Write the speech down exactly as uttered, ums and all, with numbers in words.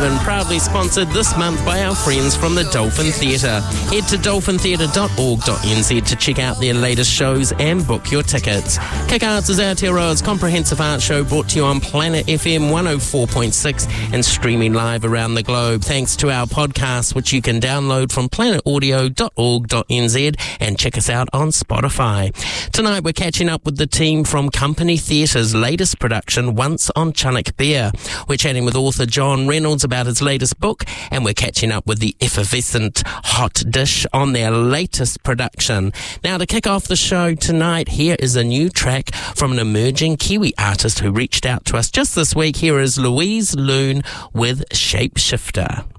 and proudly sponsored this month by our friends from the Dolphin Theatre. Head to dolphin theatre dot org dot n z to check out their latest shows and book your tickets. Kick Arts is Aotearoa's comprehensive art show brought to you on Planet F M one oh four point six and streaming live around the globe thanks to our podcast, which you can download from planet audio dot org dot n z and check us out on Spotify. Tonight we're catching up with the team from Company Theatre's latest production, Once on Chunnock Beer. We're chatting with author John Reynolds about his latest book, and we're catching up with the effervescent Hot Dish on their latest production. Now, to kick off the show tonight, here is a new track from an emerging Kiwi artist who reached out to us just this week. Here is Louise Loon with Shapeshifter.